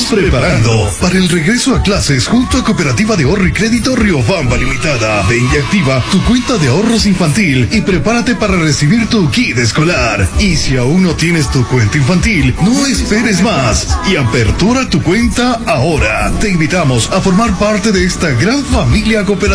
preparando para el regreso a clases junto a Cooperativa de Ahorro y Crédito Riobamba Limitada. Ven y activa tu cuenta de ahorros infantil y prepárate para recibir tu kit escolar. Y si aún no tienes tu cuenta infantil, no esperes más y apertura tu cuenta ahora. Te invitamos a formar parte de esta gran familia cooperativa.